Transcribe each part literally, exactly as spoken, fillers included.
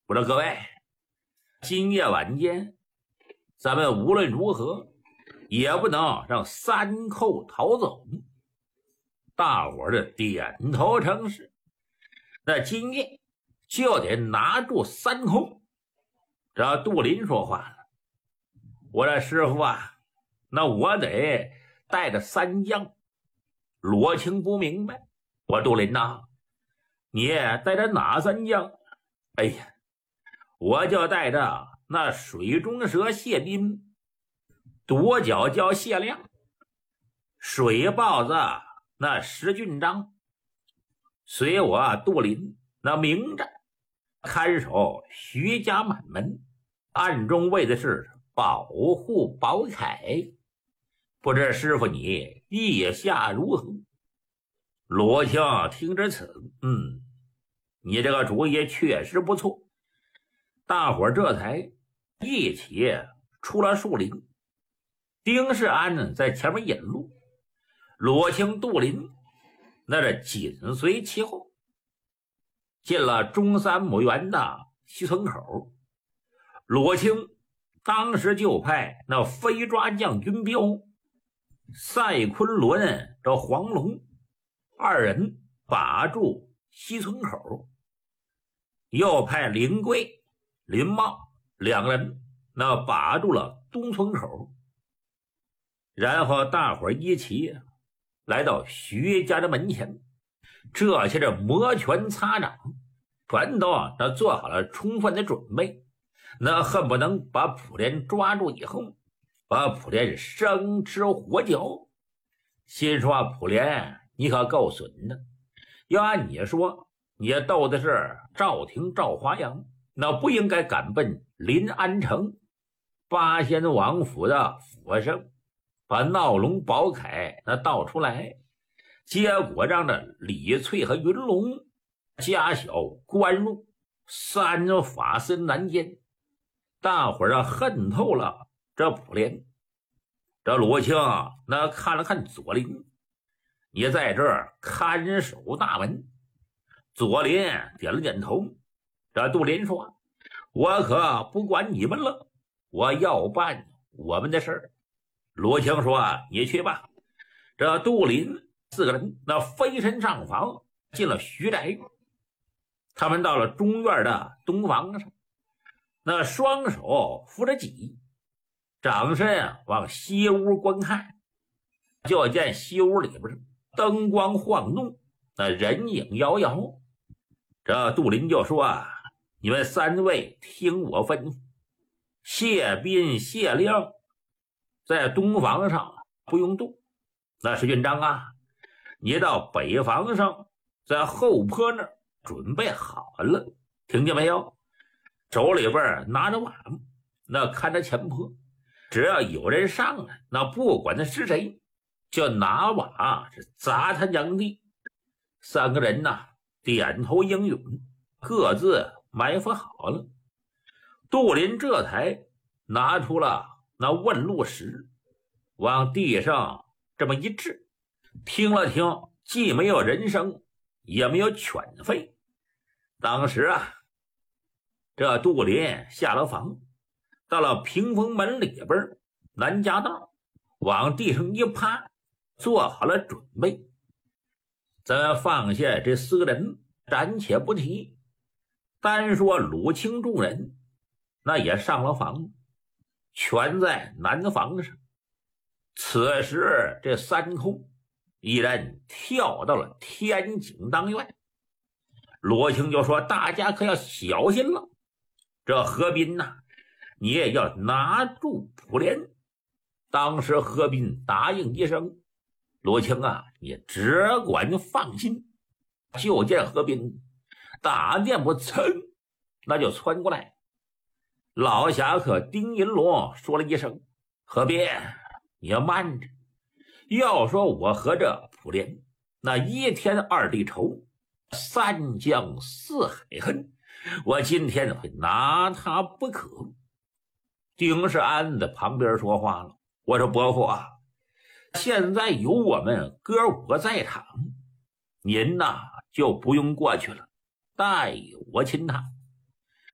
我说各位，今夜晚间，咱们无论如何也不能让三寇逃走。大伙儿的点头称是。那今夜就得拿住三寇。这杜林说话了，我说师傅啊，那我得带着三将。罗青不明白，我说杜林呐，你带着哪三将？哎呀，我就带着那水中蛇谢斌，跺脚叫谢亮，水豹子那石俊章，随我杜林那明着看守徐家满门，暗中为的是保护宝凯。不知师傅你意下如何？罗青听着此，嗯，你这个主意确实不错。大伙这才一起出了树林，丁世安在前面引路，罗青、杜林那是紧随其后。进了中山母园的西村口，罗青当时就派那飞抓将军彪、赛昆仑、这黄龙二人把住西村口，又派林贵、林茂两个人那把住了东村口。然后大伙一起来到徐家的门前，这些这摩拳擦掌，全都那做好了充分的准备，那恨不能把普莲抓住以后，把普莲生吃活嚼。心说普莲你可够损的，要按你说，你斗的是赵廷赵华阳，那不应该赶奔临安城八仙王府的府上，把闹龙宝凯那盗出来，结果让这李翠和云龙家小关入，三法森难监。大伙儿恨透了这普莲。这罗青那看了看左邻，你在这儿看守大门。左邻点了点头。这杜林说，我可不管你们了，我要办我们的事儿。罗青说，你去吧。这杜林四个人那飞身上房，进了徐宅。他们到了中院的东房上，那双手扶着脊，掌身往西屋观看，就见西屋里边灯光晃动，那人影摇摇。这杜林就说，你们三位听我吩咐，谢斌、谢亮在东房上不用动，那石俊章啊，你到北房上，在后坡那儿准备好了，听见没有？手里边拿着瓦，那看着前坡，只要有人上来，那不管他是谁，就拿瓦是砸他娘地。三个人呐点头应允，各自埋伏好了。杜林这才拿出了那问路石，往地上这么一掷，听了听，既没有人声，也没有犬吠。当时啊，这杜林下了房，到了屏风门里边南夹道，往地上一趴，做好了准备。咱放下这四个人暂且不提，单说鲁清众人那也上了房，全在南房上。此时这三空一人跳到了天井当院。罗青就说，大家可要小心了，这何斌呐，你也要拿住普莲。当时何斌答应一声，罗青啊，你只管放心。就见何斌打电不噌，那就窜过来。老侠客丁银龙说了一声，何斌你要慢着，要说我和这普莲那一天二地仇，三江四海恨，我今天会拿他不可。丁世安在旁边说话了，我说伯父啊，现在有我们哥五个在场，您呐就不用过去了，代我亲他。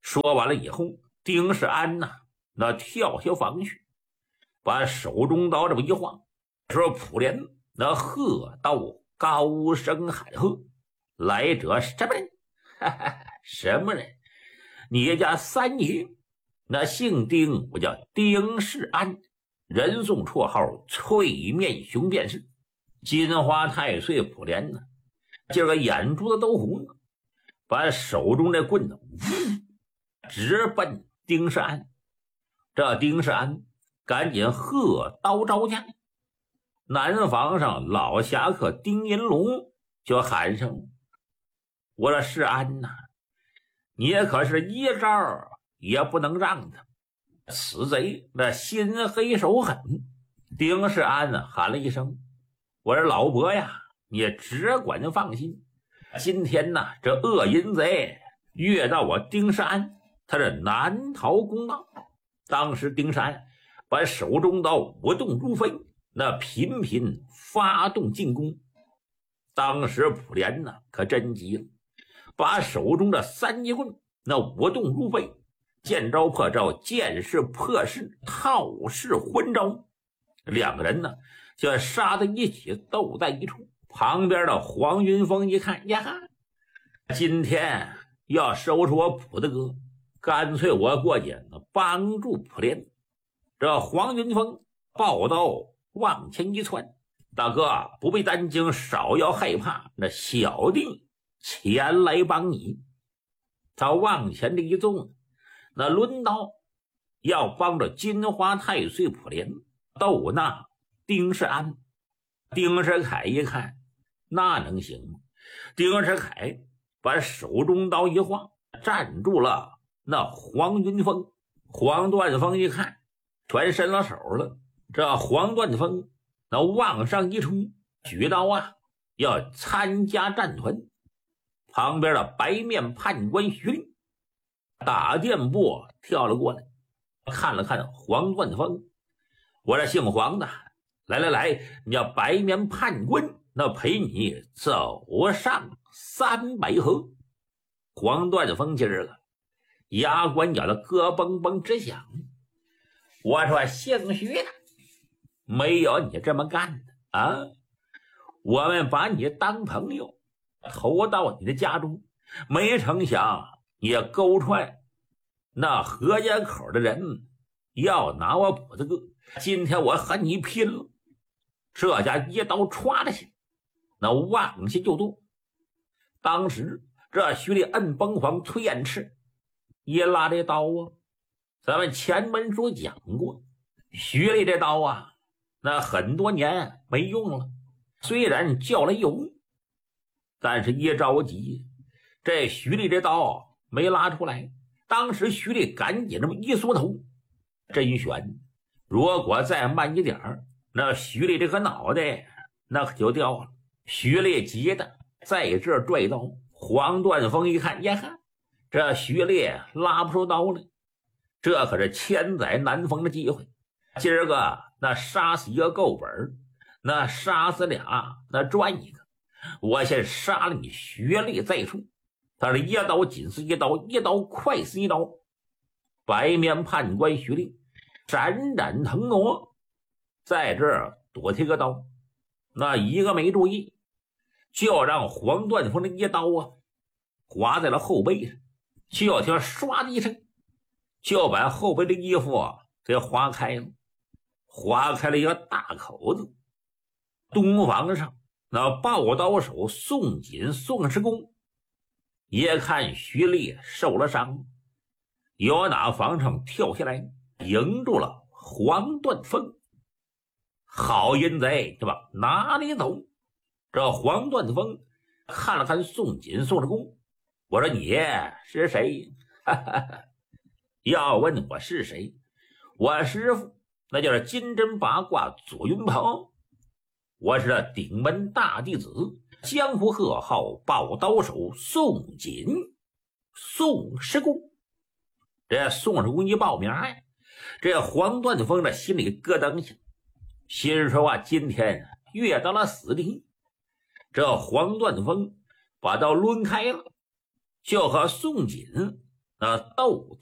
说完了以后，丁世安呐、啊，那跳下房去，把手中刀这么一晃，说普莲那喝道高声喊喝：“来者什么人？哈哈，什么人？你家三爷，那姓丁，我叫丁世安，人送绰号翠面熊便是。金花太岁普莲呢，今儿个眼珠子都红了，把手中这棍子直奔丁世安。这丁世安赶紧喝刀招架，南房上老侠客丁银龙就喊声：“我说世安呐、啊，你可是一招也不能让他，此贼那心黑手狠。”丁世安呢喊了一声：“我说老伯呀，你只管放心，今天呢这恶淫贼越到我丁世安，他是难逃公道。”当时丁世安把手中刀舞动如飞，那频频发动进攻。当时普莲呢可真急了，把手中的三节棍那舞动如飞，见招破招，见势破势，套式昏招，两个人呢就杀在一起，斗在一处。旁边的黄云峰一看呀，今天要收拾我普大哥，干脆我过去帮助普莲。这黄云峰抱刀往前一窜：“大哥不必担惊，少要害怕，那小弟前来帮你。”他往前的一纵，那抡刀要帮着金花太岁普莲斗那丁世安。丁世凯一看，那能行吗？丁世凯把手中刀一晃，站住了那黄云峰。黄段峰一看，全伸了手了。这黄段峰那往上一冲，举刀啊要参加战团。旁边的白面判官徐令打电波跳了过来，看了看黄段峰：“我这姓黄的，来来来，你要白面判官，那陪你走上三百合。”黄段峰今儿个牙关咬得咯嘣嘣直响。我说姓徐的，没有你这么干的啊！我们把你当朋友，投到你的家中，没成想你勾串那何家口的人，要拿我普大哥。今天我和你拼了！这家一刀歘了去，那往下就剁。当时这徐丽摁崩黄崔彦赤一拉这刀啊，咱们前文书讲过，徐丽这刀啊，那很多年没用了，虽然叫了油，但是一着急，这徐丽这刀没拉出来。当时徐丽赶紧这么一缩头，真悬，如果再慢一点儿，那徐丽这个脑袋那可就掉了。徐丽急的在这拽刀，黄段峰一看呀，这徐丽拉不出刀来，这可是千载难逢的机会。今儿个那杀死一个够本，那杀死俩那赚一个，我先杀了你徐丽再说。他是一刀紧似一刀，一刀快似一刀。白面判官徐丽闪闪腾挪，在这儿躲这个刀，那一个没注意，就让黄段峰的一刀啊划在了后背上，就听唰的一声，就把后背的衣服啊给划开了，划开了一个大口子。东房上那抱刀手宋锦、宋世公也看徐丽受了伤，由那房上跳下来，迎住了黄段峰。好淫贼，就往哪里走？这黄段峰看了看宋锦、宋世公，我说你是谁？哈哈哈，要问我是谁，我师父那就是金针八卦左云鹏，我是这顶门大弟子，江湖贺号抱刀手宋锦、宋师公。这宋师公一报名哎，这黄段峰的心里咯噔一下，心说啊，今天遇到了死敌。这黄段峰把刀抡开了，就和宋锦那斗